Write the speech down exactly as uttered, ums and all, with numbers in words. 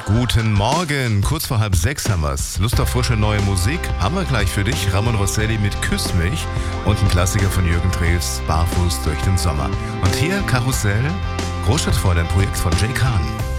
Guten Morgen, kurz vor halb sechs haben wir's. Lust auf frische neue Musik? Haben wir gleich für dich. Ramon Rosselli mit Küss mich und ein Klassiker von Jürgen Drews, Barfuß durch den Sommer. Und hier Karussell, Großstadtfreunde, ein Projekt von Jay Kahn.